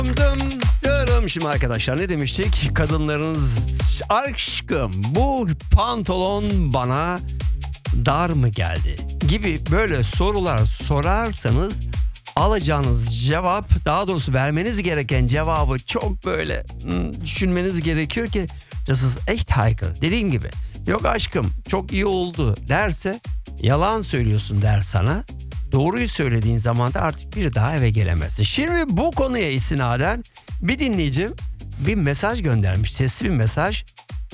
Diyorum şimdi arkadaşlar, ne demiştik? Kadınlarınız, aşkım bu pantolon bana dar mı geldi gibi böyle sorular sorarsanız alacağınız cevap, daha doğrusu vermeniz gereken cevabı çok böyle düşünmeniz gerekiyor ki das ist echt heikel. Dediğim gibi, yok aşkım çok iyi oldu derse yalan söylüyorsun der sana. Doğruyu söylediğin zaman da artık bir daha eve gelemezsin. Şimdi bu konuya istinaden bir dinleyicim bir mesaj göndermiş. Sesli bir mesaj.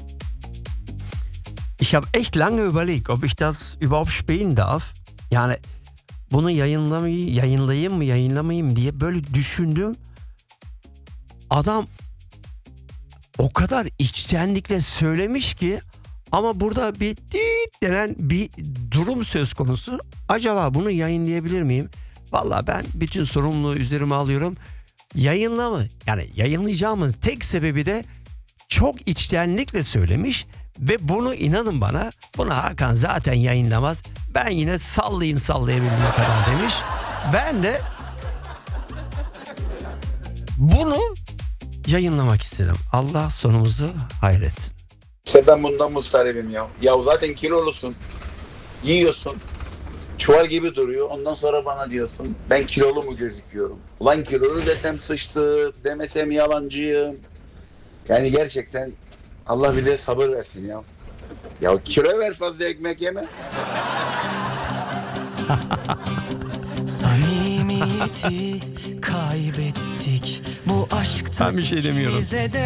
Ich habe echt lange überlegt, ob ich das überhaupt spielen darf. Yani bunu yayınlamayayım diye böyle düşündüm. Adam o kadar içtenlikle söylemiş ki, ama burada bir tit denen bir durum söz konusu. Acaba bunu yayınlayabilir miyim? Vallahi ben bütün sorumluluğu üzerime alıyorum. Yani yayınlayacağımın tek sebebi de çok içtenlikle söylemiş ve bunu, inanın bana, bunu Hakan zaten yayınlamaz. Ben yine sallayabildiğim kadar demiş. Ben de bunu yayınlamak istedim. Allah sonumuzu hayretsin. İşte ben bundan mustaribim ya. Ya zaten kilolusun. Yiyorsun. Çuval gibi duruyor. Ondan sonra bana diyorsun ben kilolu mu gözüküyorum? Ulan kilolu desem sıçtı, demesem yalancıyım. Yani gerçekten Allah bize sabır versin ya. Ya kilo ver, fazla ekmek yeme. Samimiyeti kaybettik. Bu aşkta Ben bir şey demiyorum. ikimize de